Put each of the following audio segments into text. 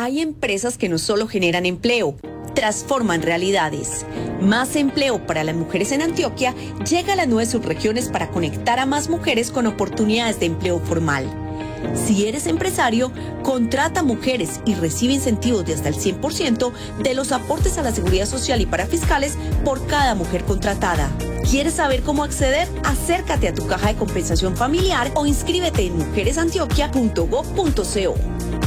Hay empresas que no solo generan empleo, transforman realidades. Más empleo para las mujeres en Antioquia llega a las 9 subregiones para conectar a más mujeres con oportunidades de empleo formal. Si eres empresario, contrata mujeres y recibe incentivos de hasta el 100% de los aportes a la seguridad social y parafiscales por cada mujer contratada. ¿Quieres saber cómo acceder? Acércate a tu caja de compensación familiar o inscríbete en mujeresantioquia.gov.co.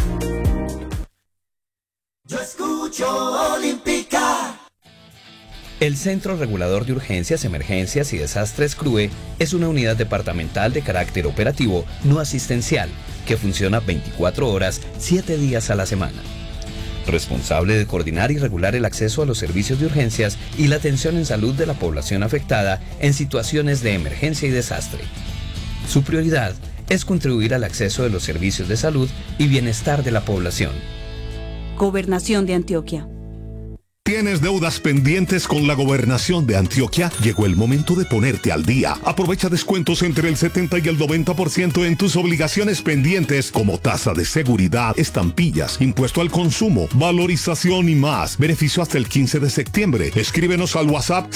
Yo escucho Olímpica. El Centro Regulador de Urgencias, Emergencias y Desastres CRUE es una unidad departamental de carácter operativo no asistencial que funciona 24 horas, 7 días a la semana. Responsable de coordinar y regular el acceso a los servicios de urgencias y la atención en salud de la población afectada en situaciones de emergencia y desastre. Su prioridad es contribuir al acceso de los servicios de salud y bienestar de la población. Gobernación de Antioquia. ¿Tienes deudas pendientes con la Gobernación de Antioquia? Llegó el momento de ponerte al día. Aprovecha descuentos entre el 70 y el 90% en tus obligaciones pendientes como tasa de seguridad, estampillas, impuesto al consumo, valorización y más. Beneficio hasta el 15 de septiembre. Escríbenos al WhatsApp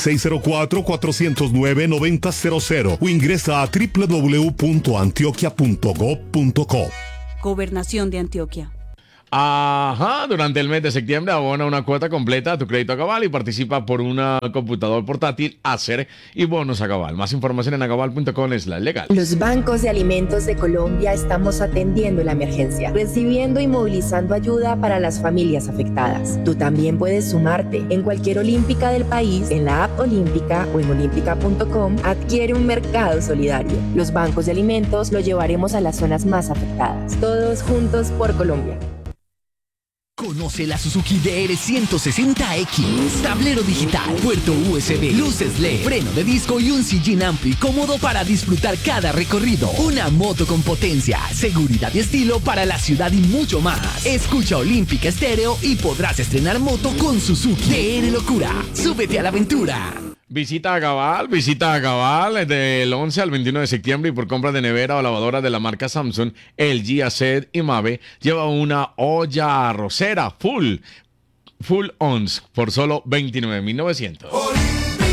604-409-9000 o ingresa a www.antioquia.gov.co. Gobernación de Antioquia. Ajá, durante el mes de septiembre abona una cuota completa a tu crédito a Cabal y participa por una computador portátil, Acer y bonos a Cabal. Más información en acabal.com/legal. Los bancos de alimentos de Colombia estamos atendiendo la emergencia, recibiendo y movilizando ayuda para las familias afectadas. Tú también puedes sumarte. En cualquier olímpica del país, en la app Olímpica o en olímpica.com, adquiere un mercado solidario. Los bancos de alimentos lo llevaremos a las zonas más afectadas. Todos juntos por Colombia. Conoce la Suzuki DR160X. Tablero digital, puerto USB, luces LED, freno de disco y un sillín amplio y cómodo para disfrutar cada recorrido. Una moto con potencia, seguridad y estilo para la ciudad y mucho más. Escucha Olímpica Estéreo y podrás estrenar moto con Suzuki. DR Locura. Súbete a la aventura. Visita a Cabal del 11 al 21 de septiembre y por compra de nevera o lavadora de la marca Samsung, LG, Aced y Mave, lleva una olla arrocera full ons por solo $29,900.